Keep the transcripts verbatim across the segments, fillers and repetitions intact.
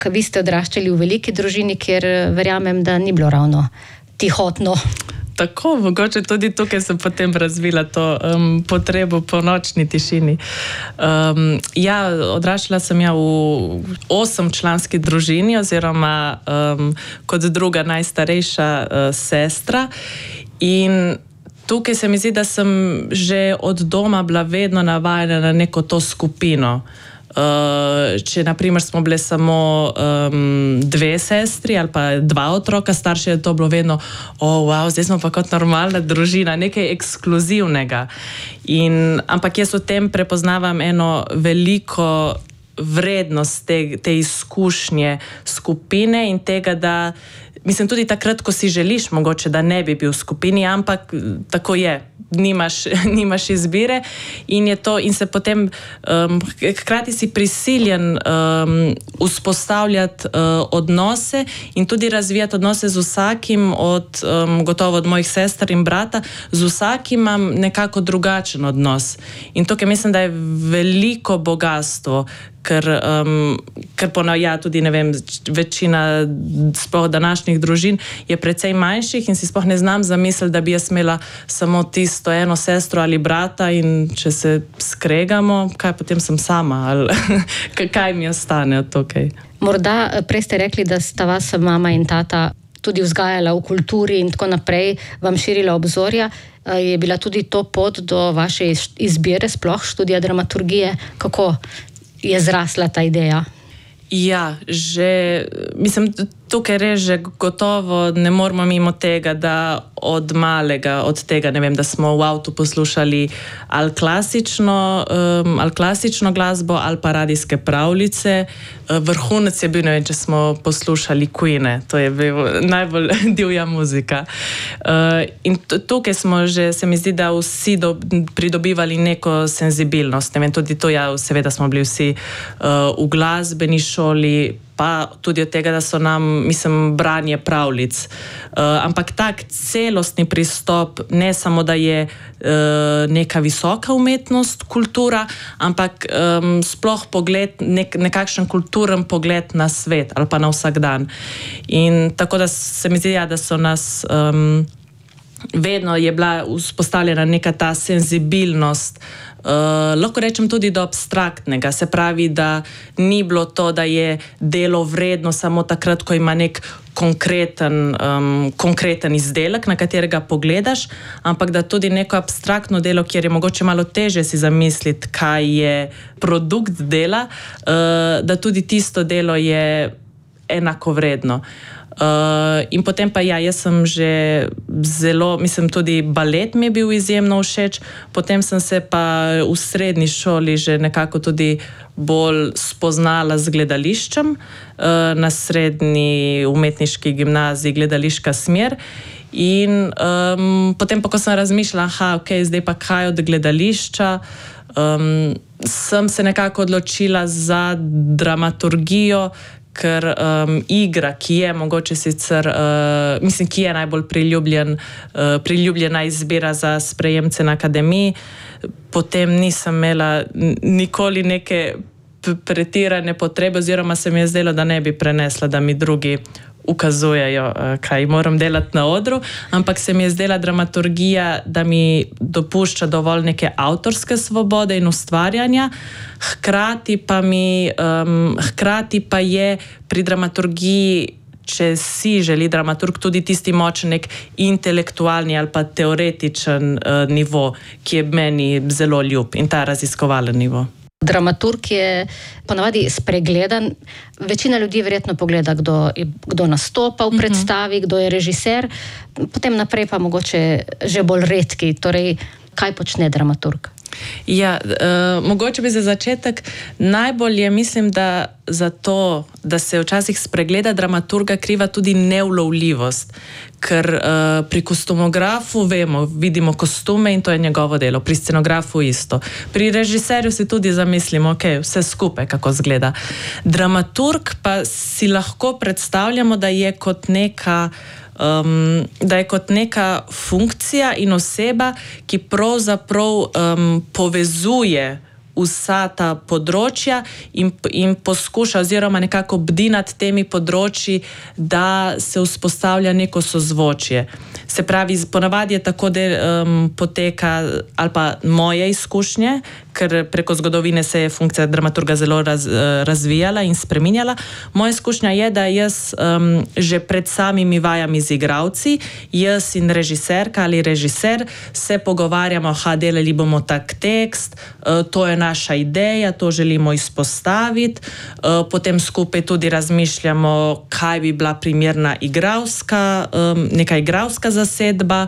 Ker vi ste odraščali v veliki družini, kjer verjamem, da ni bilo ravno tihotno. Tako, mogoče tudi tukaj sem potem razvila to um, potrebo po nočni tišini. Um, ja, odraščala sem ja v osemčlanski družini oziroma um, kot druga najstarejša uh, sestra in tukaj se mi zdi, da sem že od doma bila vedno navajena na neko to skupino. Uh, če naprimer smo bile samo um, dve sestri ali pa dva otroka, starše je to bilo vedno, oh, wow, zdaj smo pa kot normalna družina, nekaj ekskluzivnega. In, ampak jaz v tem prepoznavam eno veliko vrednost te, te izkušnje skupine in tega, da mislim tudi takrat, ko si želiš mogoče, da ne bi bil v skupini, ampak tako je. Nimaš, nimaš izbire in je to in se potem um, hkrati si prisiljen um, vzpostavljati uh, odnose in tudi razvijati odnose z vsakim od, um, gotovo od mojih sester in brata, z vsakim imam nekako drugačen odnos. In tukaj mislim, da je veliko bogatstvo, ker, um, ker ponavlja ja, tudi, ne vem, večina sploh današnjih družin je precej manjših in si sploh ne znam zamisliti, da bi jaz imela samo tisto eno sestro ali brata in če se skregamo, kaj potem sem sama ali kaj mi ostane od tukaj. Morda prej ste rekli, da sta vas mama in tata tudi vzgajala v kulturi in tako naprej, vam širila obzorja. Je bila tudi to pot do vaše izbire, sploh študija dramaturgije? Kako je zrasla ta ideja? Ja, že, mislim, tukaj res že gotovo ne moramo mimo tega, da od malega, od tega, ne vem, da smo v avtu poslušali ali klasično, um, ali klasično glasbo, ali pa radijske pravljice. Vrhunec je bil, ne vem, če smo poslušali Queen, to je bil najbolj divja muzika. Uh, in tukaj smo že, se mi zdi, da vsi do, pridobivali neko senzibilnost. Ne vem, tudi to, ja, seveda smo bili vsi uh, v glasbeni šoli, pa tudi od tega, da so nam, mislim, branje pravljic. Uh, ampak tak celostni pristop, ne samo, da je uh, neka visoka umetnost, kultura, ampak um, sploh pogled, nek, nekakšen kulturen pogled na svet ali pa na vsak dan. In tako da se mi zdi, ja, da so nas... Um, vedno je bila vzpostavljena neka ta senzibilnost, uh, lahko rečem tudi do abstraktnega, se pravi, da ni bilo to, da je delo vredno samo takrat, ko ima nek konkreten, um, konkreten izdelek, na katerega pogledaš, ampak da tudi neko abstraktno delo, kjer je mogoče malo teže si zamisliti, kaj je produkt dela, uh, da tudi tisto delo je enako vredno. Uh, in potem pa ja, jaz sem že zelo, mislim, tudi balet mi je bil izjemno všeč, potem sem se pa v srednji šoli že nekako tudi bolj spoznala z gledališčem, uh, na srednji umetniški gimnaziji gledališka smer in um, potem pa, ko sem razmišljala, aha, ok, zdaj pa kaj od gledališča, um, sem se nekako odločila za dramaturgijo, ker um, igra, ki je mogoče sicer, uh, mislim, ki je najbolj priljubljen, uh, priljubljena izbira za sprejemce na akademiji, potem nisem imela nikoli neke pretirane potrebe, oziroma se mi je zdelo, da ne bi prenesla, da mi drugi ukazujejo, kaj moram delati na odru, ampak se mi je zdela dramaturgija, da mi dopušča dovolj neke avtorske svobode in ustvarjanja, hkrati pa mi, um, hkrati pa je pri dramaturgiji, če si želi dramaturg, tudi tisti močen nek intelektualni ali pa teoretičen uh, nivo, ki je meni zelo ljub in ta raziskovalen nivo. Dramaturg je ponavadi spregledan. Večina ljudi verjetno pogleda, kdo, kdo nastopa v predstavi, kdo je režiser, potem naprej pa mogoče že bolj redki. Torej, kaj počne dramaturg? Ja, uh, mogoče bi za začetek najbolje, mislim, da za to, da se včasih spregleda dramaturga, kriva tudi neulovljivost. Ker uh, pri kostumografu vemo, vidimo kostume in to je njegovo delo, pri scenografu isto. Pri režiserju si tudi zamislimo, ok, vse skupaj, kako zgleda. Dramaturg pa si lahko predstavljamo, da je kot neka Um, da je kot neka funkcija in oseba, ki pravzaprav um, povezuje vsa ta področja in, in poskuša oziroma nekako bdi nad temi področji, da se vzpostavlja neko sozvočje. Se pravi, ponavadi je tako, da um, poteka, ali pa moje izkušnje, ker preko zgodovine se je funkcija dramaturga zelo raz, razvijala in spreminjala. Moja izkušnja je, da jaz um, že pred samimi vajami z igralci, jaz in režiserka ali režiser se pogovarjamo, ha, delali bomo tak tekst, uh, to je naša ideja, to želimo izpostaviti, uh, potem skupaj tudi razmišljamo, kaj bi bila primerna igralska, um, neka igralska zasedba.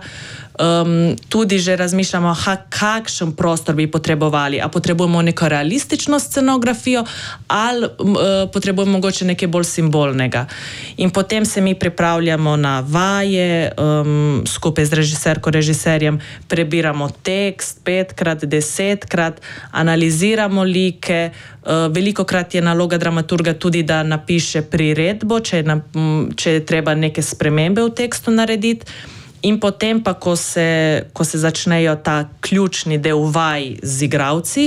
Um, tudi že razmišljamo, ha, kakšen prostor bi potrebovali, a potrebujemo neko realistično scenografijo ali uh, potrebujemo mogoče nekaj bolj simbolnega. In potem se mi pripravljamo na vaje, um, skupaj z režiserko, režiserjem prebiramo tekst petkrat, desetkrat, analiziramo like. Uh, velikokrat je naloga dramaturga tudi, da napiše priredbo, če je, na, če je treba neke spremembe v tekstu narediti. In potem pa, ko se, ko se začnejo ta ključni del vaj z igralci,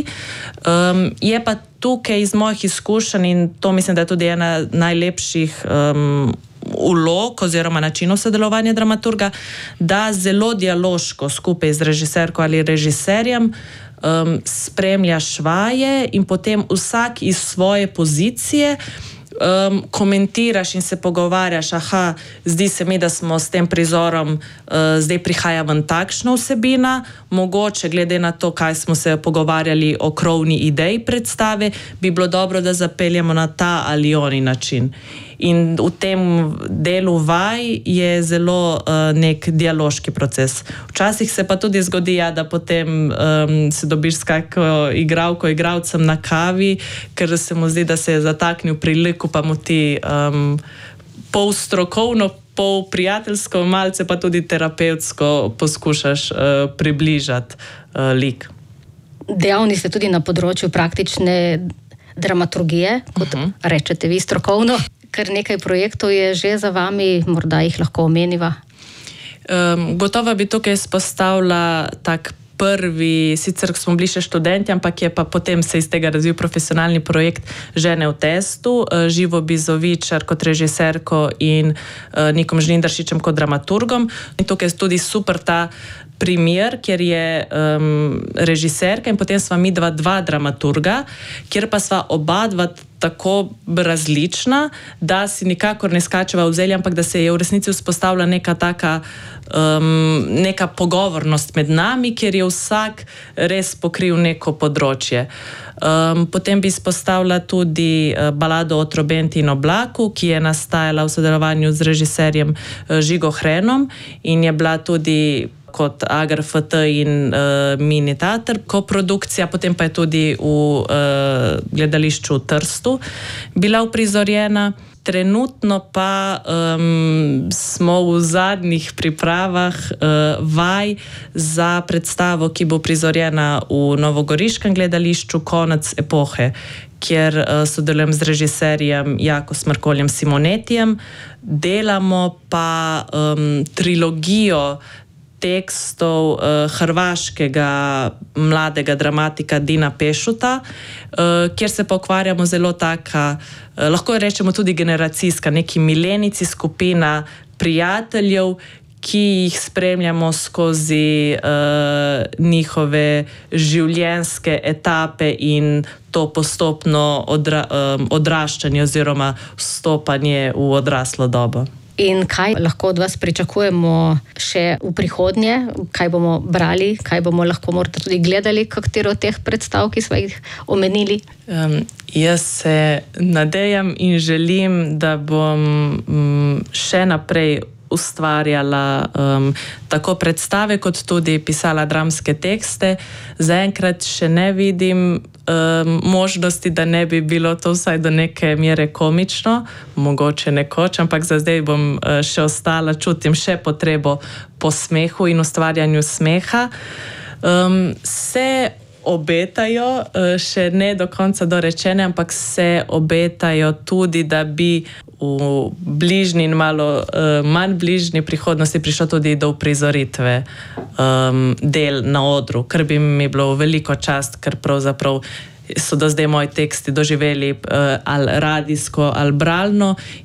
um, je pa tukaj iz mojih izkušenj, in to mislim, da je tudi ena najlepših um, vlog oziroma načinov sodelovanja dramaturga, da zelo dialoško skupaj z režiserko ali režiserjem um, spremljaš vaje in potem vsak iz svoje pozicije Um, komentiraš in se pogovarjaš, aha, zdi se mi, da smo s tem prizorom, uh, zdaj prihaja ven takšna vsebina, mogoče glede na to, kaj smo se pogovarjali o krovni ideji predstave, bi bilo dobro, da zapeljamo na ta ali oni način. In v tem delu vaj je zelo uh, nek dialoški proces. Včasih se pa tudi zgodi, ja, da potem um, se dobiš s kakšno igralko, igralcem na kavi, ker se mu zdi, da se je zataknil pri liku, pa mu ti um, pol strokovno, pol prijateljsko, malce pa tudi terapevtsko poskušaš uh, približati uh, lik. Dejavni ste tudi na področju praktične dramaturgije, kot uh-huh. rečete vi strokovno. Ker nekaj projektov je že za vami, morda jih lahko omeniva. Um, gotovo bi tukaj izpostavila tak prvi, sicer smo bili še študenti, ampak je pa potem se iz tega razvil profesionalni projekt Žene v testu, Živo Bizovičar kot režiserko in uh, Nikom Žnindaršičem kot dramaturgom. In tukaj je tudi super ta primer, kjer je um, režiserka in potem sva mi dva, dva dramaturga, kjer pa sva oba dva tako različna, da si nikakor ne skačeva v zelje, ampak da se je v resnici vzpostavila neka taka um, neka pogovornost med nami, kjer je vsak res pokril neko področje. Um, potem bi izpostavila tudi uh, balado o trobenti in oblaku, ki je nastajala v sodelovanju z režiserjem uh, Žigo Hrenom in je bila tudi kot Agar F T in uh, Mini Teater koprodukcija, potem pa je tudi v uh, gledališču v Trstu bila uprizorjena. Trenutno pa um, smo v zadnjih pripravah uh, vaj za predstavo, ki bo prizorjena v novogoriškem gledališču Konec epohe, kjer uh, sodelujem z režiserjem Jako Smrkoljem Simonetijem. Delamo pa um, trilogijo tekstov uh, hrvaškega mladega dramatika Dina Pešuta, uh, kjer se pa ukvarjamo zelo taka, uh, lahko rečemo tudi generacijska, neki milenici, skupina prijateljev, ki jih spremljamo skozi uh, njihove življenjske etape in to postopno odra, um, odraščanje oziroma vstopanje v odraslo dobo. In kaj lahko od vas pričakujemo še v prihodnje? Kaj bomo brali, kaj bomo lahko morda tudi gledali, katero od teh predstav, ki smo jih omenili? Um, jaz se nadejam in želim, da bom um, še naprej ustvarjala um, tako predstave, kot tudi pisala dramske tekste. Zaenkrat še ne vidim um, možnosti, da ne bi bilo to vsaj do neke mere komično, mogoče nekoč, ampak za zdaj bom uh, še ostala, čutim še potrebo po smehu in ustvarjanju smeha. Um, se obetajo, še ne do konca dorečene, ampak se obetajo tudi, da bi v bližnji in malo uh, manj bližnji prihodnosti prišlo tudi do uprizoritve um, del na odru, kar bi mi bilo veliko čast, ker pravzaprav so do zdaj moji teksti doživeli uh, ali radijsko ali bralno